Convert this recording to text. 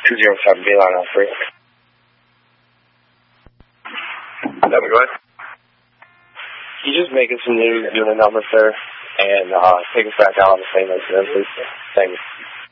207 Beeline on 3. Let me go ahead. You just making some new unit numbers, sir, and take us back out on the same incident, please. Thank you.